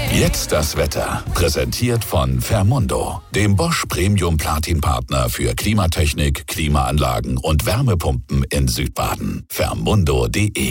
Jetzt das Wetter. Präsentiert von Fermundo, dem Bosch Premium Platin Partner für Klimatechnik, Klimaanlagen und Wärmepumpen in Südbaden. Fermundo.de.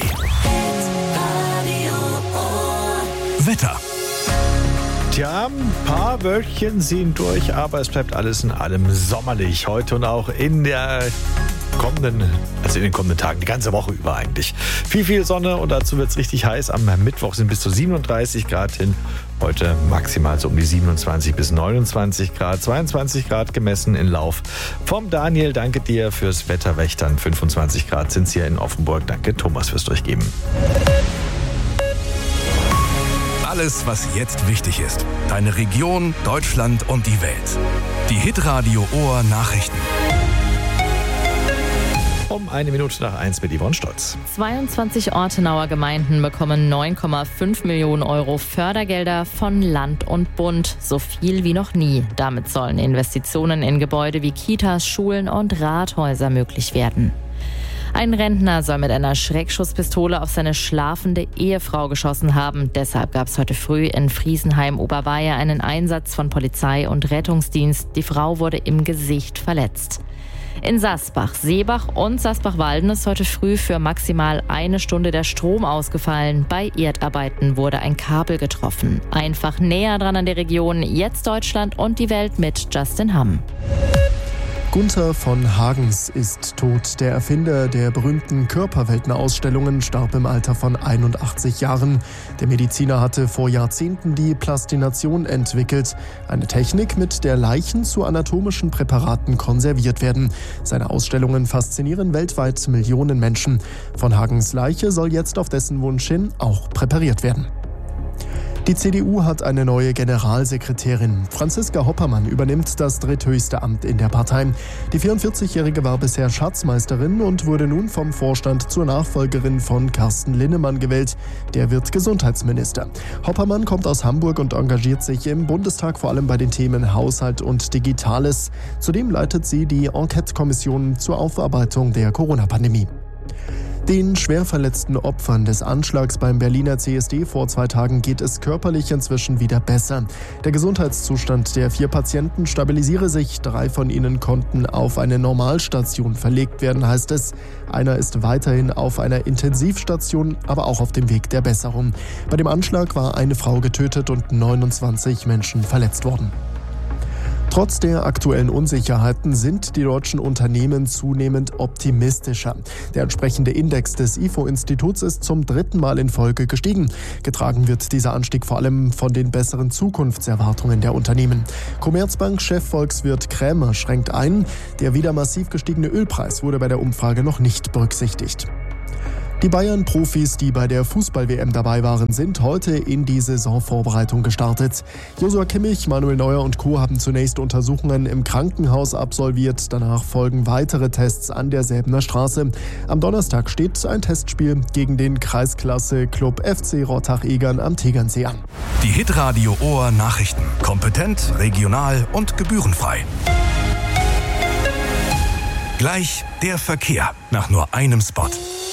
Wetter. Tja, ein paar Wölkchen ziehen durch, aber es bleibt alles in allem sommerlich. Heute und auch in den kommenden Tagen, die ganze Woche über eigentlich. Viel Sonne und dazu wird es richtig heiß. Am Mittwoch sind bis zu 37 Grad hin. Heute maximal so um die 27 bis 29 Grad. 22 Grad gemessen in Lauf. Vom Daniel, danke dir fürs Wetterwächtern. 25 Grad sind es hier in Offenburg. Danke Thomas fürs Durchgeben. Alles, was jetzt wichtig ist. Deine Region, Deutschland und die Welt. Die Hitradio Ohr Nachrichten. Um 1:01 mit Yvonne Stolz. 22 Ortenauer Gemeinden bekommen 9,5 Millionen Euro Fördergelder von Land und Bund. So viel wie noch nie. Damit sollen Investitionen in Gebäude wie Kitas, Schulen und Rathäuser möglich werden. Ein Rentner soll mit einer Schreckschusspistole auf seine schlafende Ehefrau geschossen haben. Deshalb gab es heute früh in Friesenheim-Oberweier einen Einsatz von Polizei und Rettungsdienst. Die Frau wurde im Gesicht verletzt. In Sasbach, Seebach und Sasbach-Walden ist heute früh für maximal 1 Stunde der Strom ausgefallen. Bei Erdarbeiten wurde ein Kabel getroffen. Einfach näher dran an der Region, jetzt Deutschland und die Welt mit Justin Hamm. Gunther von Hagens ist tot. Der Erfinder der berühmten Körperweltenausstellungen starb im Alter von 81 Jahren. Der Mediziner hatte vor Jahrzehnten die Plastination entwickelt. Eine Technik, mit der Leichen zu anatomischen Präparaten konserviert werden. Seine Ausstellungen faszinieren weltweit Millionen Menschen. Von Hagens Leiche soll jetzt auf dessen Wunsch hin auch präpariert werden. Die CDU hat eine neue Generalsekretärin. Franziska Hoppermann übernimmt das dritthöchste Amt in der Partei. Die 44-Jährige war bisher Schatzmeisterin und wurde nun vom Vorstand zur Nachfolgerin von Carsten Linnemann gewählt. Der wird Gesundheitsminister. Hoppermann kommt aus Hamburg und engagiert sich im Bundestag vor allem bei den Themen Haushalt und Digitales. Zudem leitet sie die Enquete-Kommission zur Aufarbeitung der Corona-Pandemie. Den schwer verletzten Opfern des Anschlags beim Berliner CSD vor 2 Tagen geht es körperlich inzwischen wieder besser. Der Gesundheitszustand der 4 Patienten stabilisiere sich. 3 von ihnen konnten auf eine Normalstation verlegt werden, heißt es. Einer ist weiterhin auf einer Intensivstation, aber auch auf dem Weg der Besserung. Bei dem Anschlag war eine Frau getötet und 29 Menschen verletzt worden. Trotz der aktuellen Unsicherheiten sind die deutschen Unternehmen zunehmend optimistischer. Der entsprechende Index des IFO-Instituts ist zum 3. Mal in Folge gestiegen. Getragen wird dieser Anstieg vor allem von den besseren Zukunftserwartungen der Unternehmen. Commerzbank-Chef Volkswirt Krämer schränkt ein, der wieder massiv gestiegene Ölpreis wurde bei der Umfrage noch nicht berücksichtigt. Die Bayern-Profis, die bei der Fußball-WM dabei waren, sind heute in die Saisonvorbereitung gestartet. Joshua Kimmich, Manuel Neuer und Co. haben zunächst Untersuchungen im Krankenhaus absolviert. Danach folgen weitere Tests an der Säbener Straße. Am Donnerstag steht ein Testspiel gegen den Kreisklasse-Club FC Rottach-Egern am Tegernsee an. Die Hitradio Ohr Nachrichten. Kompetent, regional und gebührenfrei. Gleich der Verkehr nach nur einem Spot.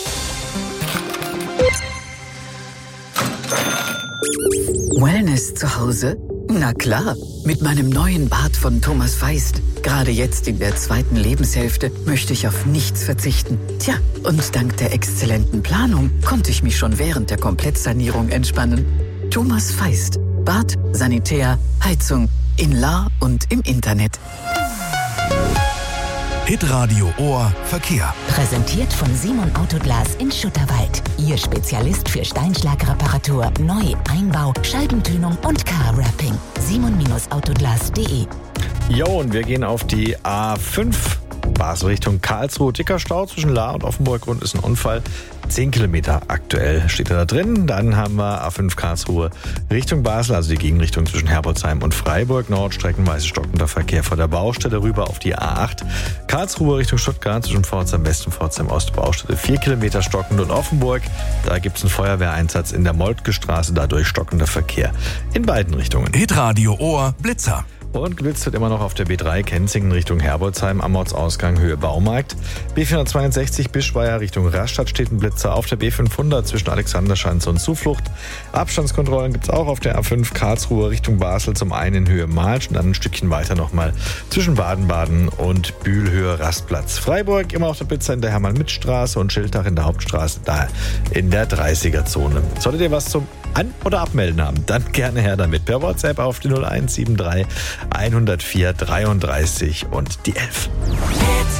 Wellness zu Hause? Na klar, mit meinem neuen Bad von Thomas Feist. Gerade jetzt in der 2. Lebenshälfte möchte ich auf nichts verzichten. Tja, und dank der exzellenten Planung konnte ich mich schon während der Komplettsanierung entspannen. Thomas Feist. Bad, Sanitär, Heizung, in Lahr und im Internet. Hitradio Ohr Verkehr. Präsentiert von Simon Autoglas in Schutterwald. Ihr Spezialist für Steinschlagreparatur, Neu-, Einbau, Scheibentönung und Car-Wrapping. simon-autoglas.de. Jo, und wir gehen auf die A5. Basel Richtung Karlsruhe. Dicker Stau zwischen Lahr und Offenburg. Grund ist ein Unfall. 10 Kilometer aktuell steht da drin. Dann haben wir A5 Karlsruhe Richtung Basel, also die Gegenrichtung zwischen Herbolzheim und Freiburg. Nordstreckenweise stockender Verkehr vor der Baustelle rüber auf die A8. Karlsruhe Richtung Stuttgart zwischen Pforzheim West und Pforzheim Ost Baustelle 4 Kilometer stockend. Und Offenburg, da gibt es einen Feuerwehreinsatz in der Moltke Straße, dadurch stockender Verkehr in beiden Richtungen. Hitradio Ohr Blitzer. Und geblitzt wird immer noch auf der B3 Kenzingen Richtung Herbolzheim am Ortsausgang Höhe Baumarkt. B462 Bischweier Richtung Rastatt steht ein Blitzer. Auf der B500 zwischen Alexanderschanze und Zuflucht. Abstandskontrollen gibt es auch auf der A5 Karlsruhe Richtung Basel, zum einen in Höhe Malsch und dann ein Stückchen weiter nochmal zwischen Baden-Baden und Bühlhöhe Rastplatz. Freiburg immer auf der Blitzer in der Hermann-Mitt-Straße und Schiltach in der Hauptstraße da in der 30er-Zone. Solltet ihr was zum An- oder Abmelden haben, dann gerne her damit per WhatsApp auf die 0173 104 33 und die 11.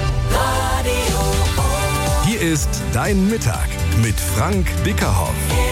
Hier ist Dein Mittag mit Frank Bickerhoff.